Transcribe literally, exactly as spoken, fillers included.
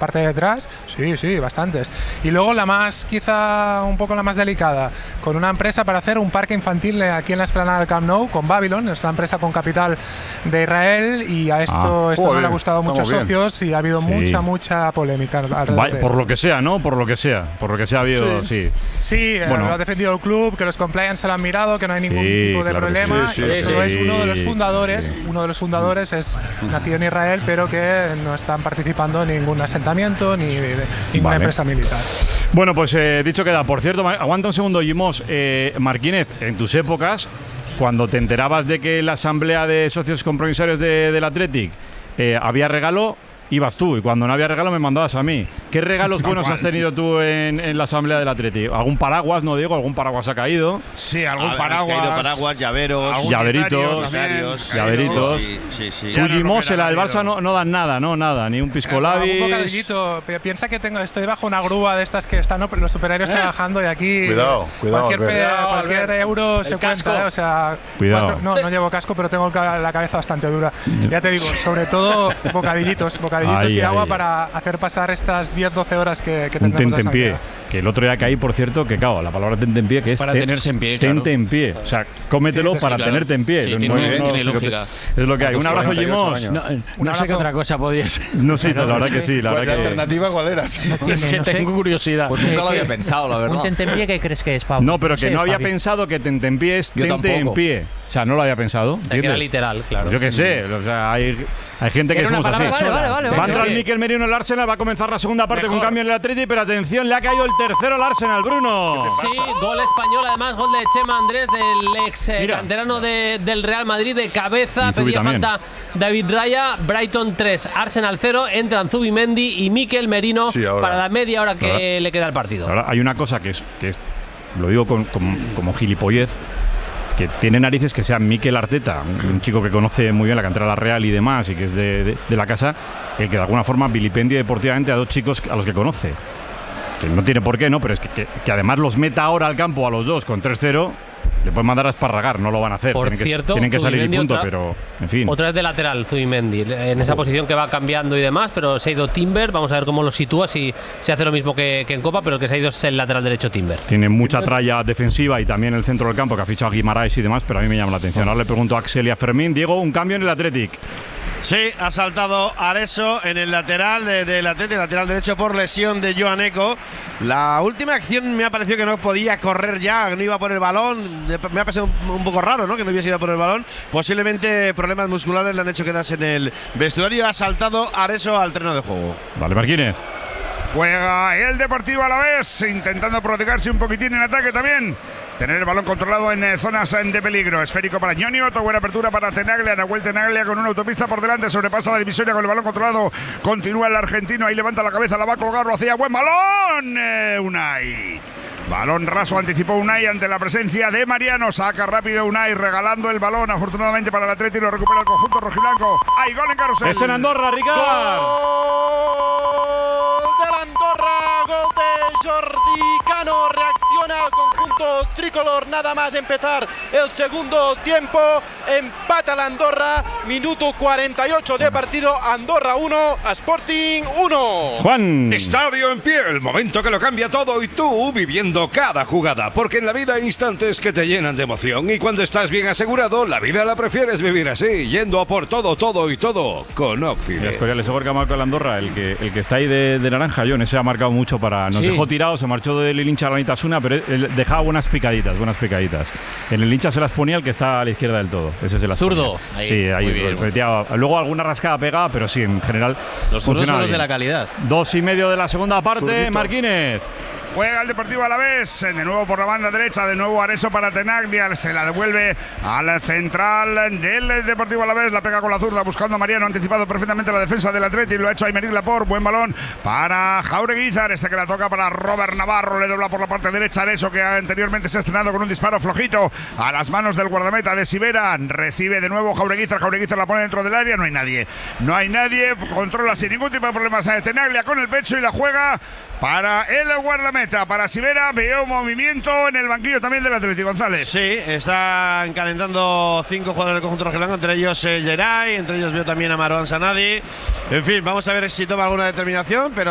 parte de detrás, sí, sí, bastantes. Y luego la más, quizá un poco la más delicada, con una empresa para hacer un parque infantil aquí en la explanada del Camp Nou, con Babylon, es una empresa con capital de Israel, y a esto, ah, esto joder, no le ha gustado a muchos socios y ha habido sí. mucha, mucha polémica alrededor Vaya, de por esto. lo que sea, ¿no? Por lo que sea, por lo que sea ha habido, sí. Sí, sí bueno. eh, lo ha defendido el club, que los compliance se lo han mirado, que no hay ningún sí, tipo de claro problema. Sí, sí, y eso sí, es uno de los fundadores, sí. uno de los fundadores es nacido en Israel, pero que no están participando en ningún asentamiento ni de, de ninguna vale. empresa militar. Bueno, pues eh, dicho queda. Por cierto, aguanta un segundo, Jimos. Eh, Marquínez, en tus épocas, cuando te enterabas de que la asamblea de socios compromisarios de, del Athletic eh, había regalo, ibas tú, y cuando no había regalo me mandabas a mí. ¿Qué regalos buenos has tenido tú en, en la asamblea del Atlético? ¿Algún paraguas, no digo? ¿Algún paraguas ha caído? Sí, algún ha, paraguas. Ha caído paraguas, llaveros. Llaveritos. Llaveritos. Llaveritos. Sí, sí, sí. Tú, Limos, en la del Barça no, no dan nada, no, nada. Ni un pisco labis. Un bocadillito. Piensa que tengo, estoy bajo una grúa de estas que están los superhéroes eh. trabajando y aquí… Cuidado, cuidado. Cualquier, pe, cuidado, cualquier euro el se casco. cuenta, ¿eh? O sea… Cuatro, no, no llevo casco, pero tengo la cabeza bastante dura. Ya te digo, sobre todo bocadillitos. Bocadillitos ay, y ay, agua ay. para para hacer pasar estas diez doce horas que, que tendremos. Un tente en pie. Que el otro día caí, por cierto, que claro, la palabra tente en pie, que es, es para te, tenerse en pie. Tente claro. en pie. O sea, cómetelo sí, para sí, claro. tenerte en pie. Sí, no, tiene, no, no, tiene no, lógica. Es lo que hay. Un abrazo, Jimos. No, no sé qué otra cosa podía ser. No sé, la verdad que sí. La verdad ¿La que alternativa cuál era? No es que no tengo sé. curiosidad. Pues nunca lo había pensado, la verdad. ¿Un tente en pie qué crees que es, Pablo? No, pero que sí, no había Pavi. pensado que tente en pie es tente en pie. O sea, no lo había pensado. Que era literal, claro. Pues yo qué sé. O sea, hay, hay gente que somos así. Vale, vale, vale, va a entrar vale. Mikel Merino en el Arsenal, va a comenzar la segunda parte Mejor. con cambio en el Atleti, pero atención, le ha caído el tercero al Arsenal, Bruno. Sí, gol español, además gol de Chema Andrés, del ex eh, canterano de, del Real Madrid, de cabeza. Pedía también. falta David Raya. Brighton tres, Arsenal cero. Entran Zubimendi y Mikel Merino sí, para la media hora que ahora, le queda al partido. Ahora hay una cosa que es, que es lo digo con, con, como gilipollez, que tiene narices que sea Mikel Arteta, un chico que conoce muy bien la cantera de la Real y demás, y que es de, de, de la casa, el que de alguna forma vilipendia deportivamente a dos chicos a los que conoce. Que no tiene por qué, ¿no? Pero es que, que, que además los meta ahora al campo a los dos con tres cero, le pueden mandar a esparragar, no lo van a hacer. Por tienen cierto, que, tienen que salir y punto, otra, pero en fin. Otra vez de lateral, Zubimendi, en esa posición que va cambiando y demás, pero se ha ido Timber, vamos a ver cómo lo sitúa, si se hace lo mismo que, que en Copa, pero el que se ha ido es el lateral derecho Timber. Tiene mucha tralla defensiva y también el centro del campo, que ha fichado a Guimaraes y demás, pero a mí me llama la atención. Ahora le pregunto a Axel y a Fermín. Diego, un cambio en el Athletic. Sí, ha saltado Areso en el lateral del de Athletic, lateral derecho por lesión de Joan Eco. La última acción me ha parecido que no podía correr ya, que no iba por el balón. Me ha parecido un, un poco raro, ¿no? Que no hubiese ido por el balón. Posiblemente problemas musculares le han hecho quedarse en el vestuario. Ha saltado Areso al terreno de juego. Dale, Marquínez. Juega el Deportivo Alavés, intentando protegerse un poquitín en ataque también. Tener el balón controlado en eh, zonas de peligro. Esférico para Ñonioto, buena apertura para Tenaglia. Nahuel Tenaglia con una autopista por delante. Sobrepasa la divisoria con el balón controlado. Continúa el argentino, ahí levanta la cabeza, la va a colgar, lo hacía. Buen balón, eh, Unai. Balón raso, anticipó Unai ante la presencia de Mariano. Saca rápido Unai, regalando el balón. Afortunadamente para el Atlético, lo recupera el conjunto rojiblanco. Hay gol en Carrusel. Es en Andorra, Ricard. Gol del Andorra, gol de Jordi Cano. Reacciona el conjunto tricolor nada más empezar el segundo tiempo. Empata el Andorra, minuto cuarenta y ocho de partido. Andorra uno, Sporting uno. Juan. Estadio en pie, el momento que lo cambia todo y tú viviendo cada jugada, porque en la vida hay instantes que te llenan de emoción y cuando estás bien asegurado, la vida la prefieres vivir así, yendo a por todo, todo y todo con Occidente. El Escorial, ese gol que ha marcado el Andorra, el que, el que está ahí de, de naranja, John, ese ha marcado mucho para… Nos sí. dejó tirados, se marchó del hincha a la Nitasuna, pero él dejaba buenas picaditas, buenas picaditas. En el hincha se las ponía el que está a la izquierda del todo, ese es el zurdo. Ahí, sí, ahí bien, metía, luego alguna rascada pegada, pero sí, en general los zurdos son los de la calidad. Dos y medio de la segunda parte, Zurdito. Marquínez. Juega el Deportivo Alavés, de nuevo por la banda derecha, de nuevo Areso para Tenaglia, se la devuelve al central del Deportivo Alavés, la pega con la zurda buscando a Mariano, anticipado perfectamente la defensa del Atleti, lo ha hecho Aymeric Laporte, buen balón para Jaureguizar, este que la toca para Robert Navarro, le dobla por la parte derecha Areso, que anteriormente se ha estrenado con un disparo flojito a las manos del guardameta de Sivera, recibe de nuevo Jaureguizar, Jaureguizar la pone dentro del área, no hay nadie, no hay nadie, controla sin ningún tipo de problemas a Tenaglia con el pecho y la juega para el guardameta. Para Sivera, veo movimiento en el banquillo también del Atlético. González. Sí, están calentando cinco jugadores del conjunto rojiblanco, entre ellos eh, Geray, entre ellos veo también a Marwan Sanadi. En fin, vamos a ver si toma alguna determinación, pero